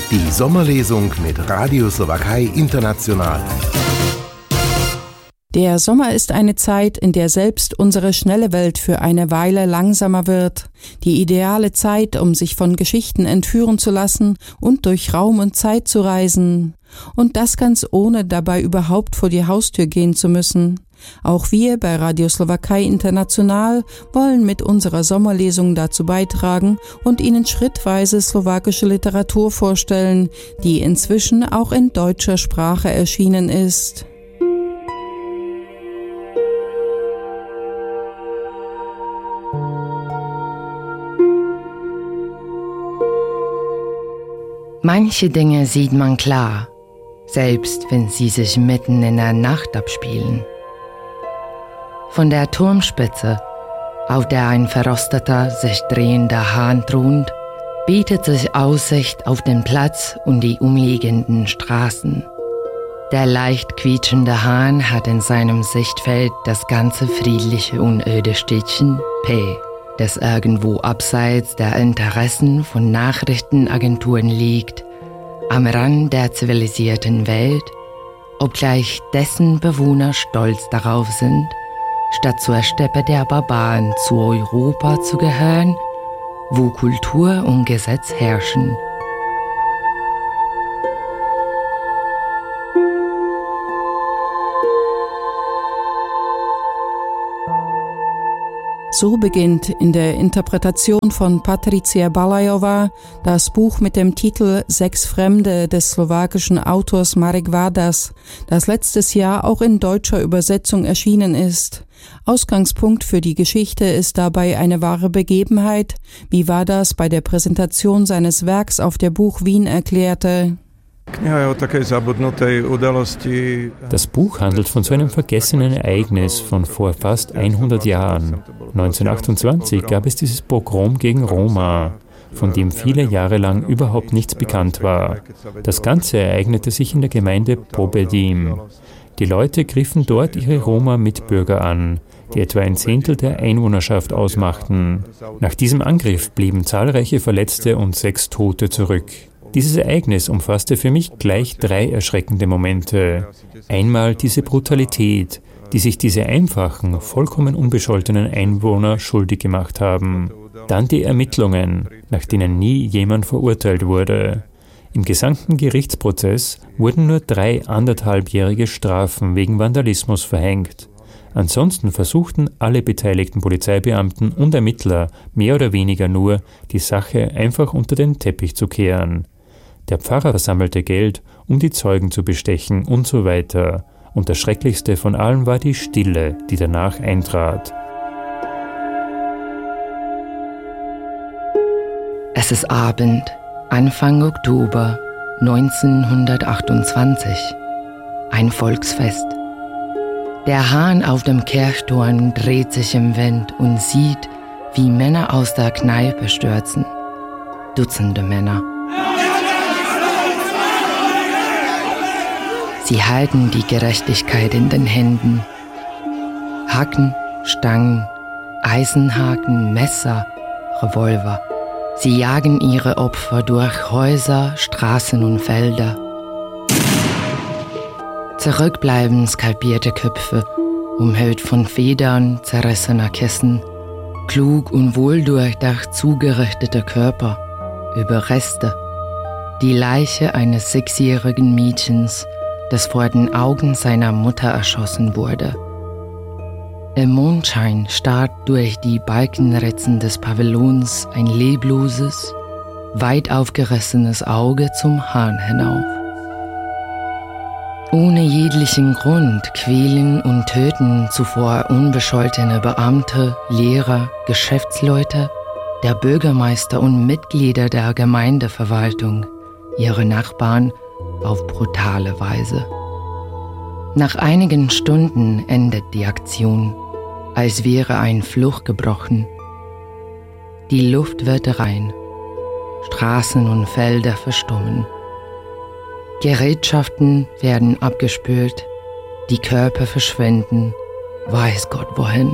Die Sommerlesung mit Radio Slowakei International. Der Sommer ist eine Zeit, in der selbst unsere schnelle Welt für eine Weile langsamer wird. Die ideale Zeit, um sich von Geschichten entführen zu lassen und durch Raum und Zeit zu reisen. Und das ganz ohne dabei überhaupt vor die Haustür gehen zu müssen. Auch wir bei Radio Slowakei International wollen mit unserer Sommerlesung dazu beitragen und Ihnen schrittweise slowakische Literatur vorstellen, die inzwischen auch in deutscher Sprache erschienen ist. Manche Dinge sieht man klar, selbst wenn sie sich mitten in der Nacht abspielen. Von der Turmspitze, auf der ein verrosteter, sich drehender Hahn thront, bietet sich Aussicht auf den Platz und die umliegenden Straßen. Der leicht quietschende Hahn hat in seinem Sichtfeld das ganze friedliche und öde Städtchen P, das irgendwo abseits der Interessen von Nachrichtenagenturen liegt, am Rand der zivilisierten Welt, obgleich dessen Bewohner stolz darauf sind, statt zur Steppe der Barbaren zu Europa zu gehören, wo Kultur und Gesetz herrschen. So beginnt in der Interpretation von Patricia Balajová das Buch mit dem Titel Sechs Fremde des slowakischen Autors Marek Vadas, das letztes Jahr auch in deutscher Übersetzung erschienen ist. Ausgangspunkt für die Geschichte ist dabei eine wahre Begebenheit, wie Vadas bei der Präsentation seines Werks auf der Buch Wien erklärte. Das Buch handelt von so einem vergessenen Ereignis von vor fast 100 Jahren. 1928 gab es dieses Pogrom gegen Roma, von dem viele Jahre lang überhaupt nichts bekannt war. Das Ganze ereignete sich in der Gemeinde Pobedim. Die Leute griffen dort ihre Roma-Mitbürger an, die etwa ein Zehntel der Einwohnerschaft ausmachten. Nach diesem Angriff blieben zahlreiche Verletzte und 6 Tote zurück. Dieses Ereignis umfasste für mich gleich 3 erschreckende Momente. Einmal diese Brutalität, die sich diese einfachen, vollkommen unbescholtenen Einwohner schuldig gemacht haben. Dann die Ermittlungen, nach denen nie jemand verurteilt wurde. Im gesamten Gerichtsprozess wurden nur 3 anderthalbjährige Strafen wegen Vandalismus verhängt. Ansonsten versuchten alle beteiligten Polizeibeamten und Ermittler mehr oder weniger nur, die Sache einfach unter den Teppich zu kehren. Der Pfarrer sammelte Geld, um die Zeugen zu bestechen und so weiter. Und das Schrecklichste von allem war die Stille, die danach eintrat. Es ist Abend, Anfang Oktober 1928. Ein Volksfest. Der Hahn auf dem Kirchturm dreht sich im Wind und sieht, wie Männer aus der Kneipe stürzen. Dutzende Männer. Sie halten die Gerechtigkeit in den Händen. Hacken, Stangen, Eisenhaken, Messer, Revolver. Sie jagen ihre Opfer durch Häuser, Straßen und Felder. Zurückbleiben skalpierte Köpfe, umhüllt von Federn zerrissener Kissen, klug und wohldurchdacht zugerichtete Körper, Überreste, die Leiche eines 6-jährigen Mädchens, das vor den Augen seiner Mutter erschossen wurde. Im Mondschein starrt durch die Balkenritzen des Pavillons ein lebloses, weit aufgerissenes Auge zum Hahn hinauf. Ohne jeglichen Grund quälen und töten zuvor unbescholtene Beamte, Lehrer, Geschäftsleute, der Bürgermeister und Mitglieder der Gemeindeverwaltung ihre Nachbarn auf brutale Weise. Nach einigen Stunden endet die Aktion, als wäre ein Fluch gebrochen. Die Luft wird rein, Straßen und Felder verstummen. Gerätschaften werden abgespült, die Körper verschwinden, weiß Gott wohin.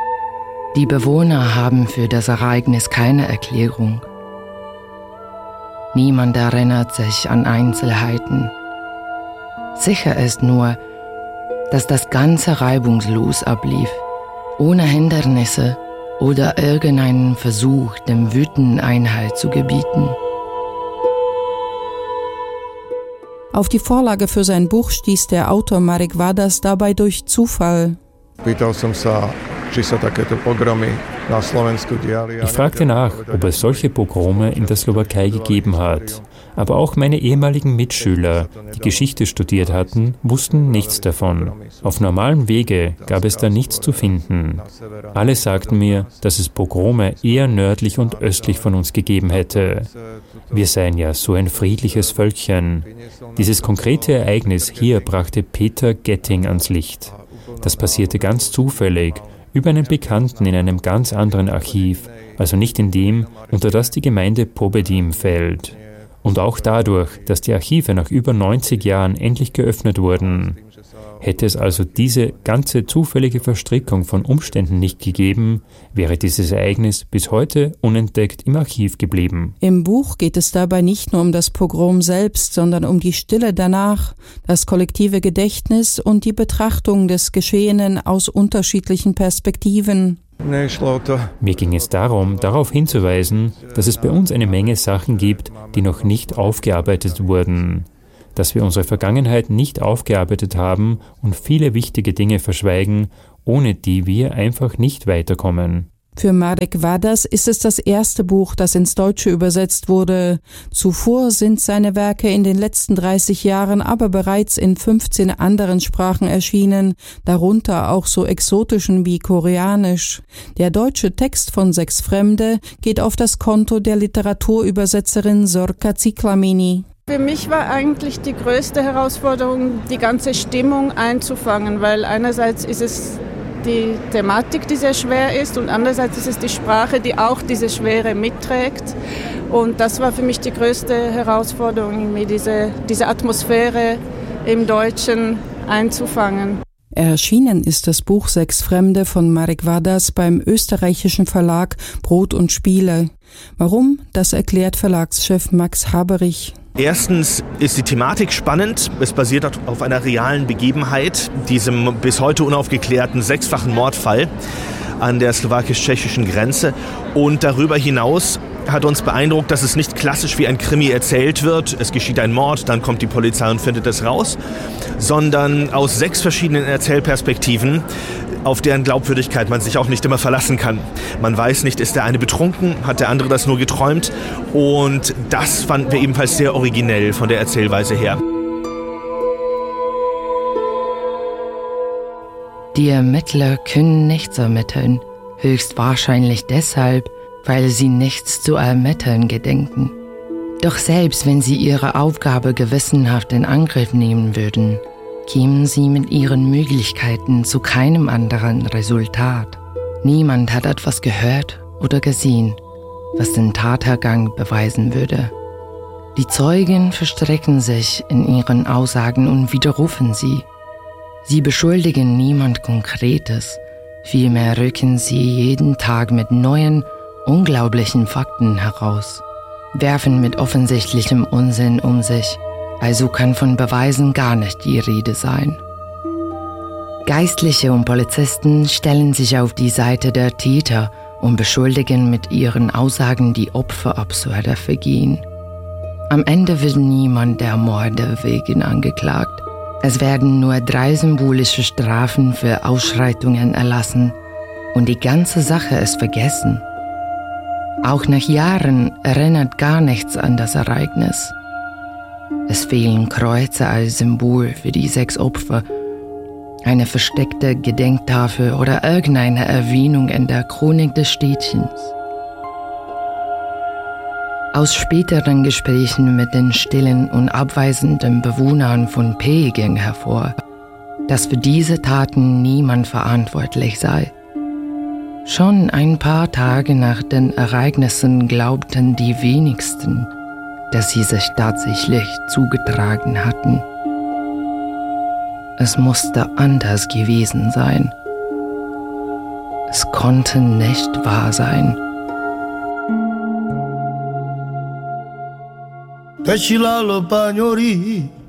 Die Bewohner haben für das Ereignis keine Erklärung. Niemand erinnert sich an Einzelheiten. Sicher ist nur, dass das Ganze reibungslos ablief, ohne Hindernisse oder irgendeinen Versuch, dem Wüten Einhalt zu gebieten. Auf die Vorlage für sein Buch stieß der Autor Marek Vadas dabei durch Zufall. Ich fragte nach, ob es solche Pogrome in der Slowakei gegeben hat. Aber auch meine ehemaligen Mitschüler, die Geschichte studiert hatten, wussten nichts davon. Auf normalem Wege gab es da nichts zu finden. Alle sagten mir, dass es Pogrome eher nördlich und östlich von uns gegeben hätte. Wir seien ja so ein friedliches Völkchen. Dieses konkrete Ereignis hier brachte Peter Getting ans Licht. Das passierte ganz zufällig, über einen Bekannten in einem ganz anderen Archiv, also nicht in dem, unter das die Gemeinde Pobedim fällt. Und auch dadurch, dass die Archive nach über 90 Jahren endlich geöffnet wurden. Hätte es also diese ganze zufällige Verstrickung von Umständen nicht gegeben, wäre dieses Ereignis bis heute unentdeckt im Archiv geblieben. Im Buch geht es dabei nicht nur um das Pogrom selbst, sondern um die Stille danach, das kollektive Gedächtnis und die Betrachtung des Geschehenen aus unterschiedlichen Perspektiven. Mir ging es darum, darauf hinzuweisen, dass es bei uns eine Menge Sachen gibt, die noch nicht aufgearbeitet wurden. Dass wir unsere Vergangenheit nicht aufgearbeitet haben und viele wichtige Dinge verschweigen, ohne die wir einfach nicht weiterkommen. Für Marek Vadas ist es das erste Buch, das ins Deutsche übersetzt wurde. Zuvor sind seine Werke in den letzten 30 Jahren aber bereits in 15 anderen Sprachen erschienen, darunter auch so exotischen wie Koreanisch. Der deutsche Text von 6 Fremde geht auf das Konto der Literaturübersetzerin Zorka Ciklamini. Für mich war eigentlich die größte Herausforderung, die ganze Stimmung einzufangen, weil einerseits ist es die Thematik, die sehr schwer ist, und andererseits ist es die Sprache, die auch diese Schwere mitträgt. Und das war für mich die größte Herausforderung, mir diese Atmosphäre im Deutschen einzufangen. Erschienen ist das Buch 6 Fremde von Marek Vadas beim österreichischen Verlag Brot und Spiele. Warum? Das erklärt Verlagschef Max Haberich. Erstens ist die Thematik spannend. Es basiert auf einer realen Begebenheit, diesem bis heute unaufgeklärten 6-fachen Mordfall an der slowakisch-tschechischen Grenze. Und darüber hinaus hat uns beeindruckt, dass es nicht klassisch wie ein Krimi erzählt wird. Es geschieht ein Mord, dann kommt die Polizei und findet es raus, sondern aus 6 verschiedenen Erzählperspektiven, auf deren Glaubwürdigkeit man sich auch nicht immer verlassen kann. Man weiß nicht, ist der eine betrunken, hat der andere das nur geträumt? Und das fanden wir ebenfalls sehr originell von der Erzählweise her. Die Ermittler können nichts ermitteln, höchstwahrscheinlich deshalb, weil sie nichts zu ermitteln gedenken. Doch selbst wenn sie ihre Aufgabe gewissenhaft in Angriff nehmen würden, kämen sie mit ihren Möglichkeiten zu keinem anderen Resultat. Niemand hat etwas gehört oder gesehen, was den Tathergang beweisen würde. Die Zeugen verstricken sich in ihren Aussagen und widerrufen sie. Sie beschuldigen niemand Konkretes, vielmehr rücken sie jeden Tag mit neuen, unglaublichen Fakten heraus, werfen mit offensichtlichem Unsinn um sich, also kann von Beweisen gar nicht die Rede sein. Geistliche und Polizisten stellen sich auf die Seite der Täter und beschuldigen mit ihren Aussagen die Opfer absurder Vergehen. Am Ende wird niemand der Morde wegen angeklagt. Es werden nur 3 symbolische Strafen für Ausschreitungen erlassen und die ganze Sache ist vergessen. Auch nach Jahren erinnert gar nichts an das Ereignis. Es fehlen Kreuze als Symbol für die 6 Opfer, eine versteckte Gedenktafel oder irgendeine Erwähnung in der Chronik des Städtchens. Aus späteren Gesprächen mit den stillen und abweisenden Bewohnern von P ging hervor, dass für diese Taten niemand verantwortlich sei. Schon ein paar Tage nach den Ereignissen glaubten die wenigsten, dass sie sich tatsächlich zugetragen hatten. Es musste anders gewesen sein. Es konnte nicht wahr sein. Teshilalo Panyori